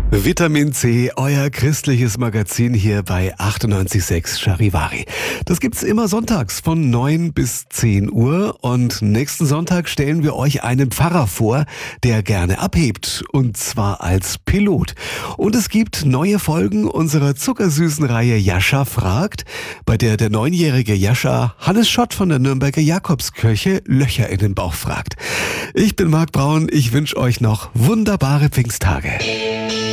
Vitamin C, euer christliches Magazin hier bei 98.6 Charivari. Das gibt's immer sonntags von 9 bis 10 Uhr und nächsten Sonntag stellen wir euch einen Pfarrer vor, der gerne abhebt und zwar als Pilot. Und es gibt neue Folgen unserer zuckersüßen Reihe Jascha fragt, bei der 9-jährige Jascha Hannes Schott von der Nürnberger Jakobskirche Löcher in den Bauch fragt. Ich bin Marc Braun, ich wünsche euch noch wunderbare Pfingsttage.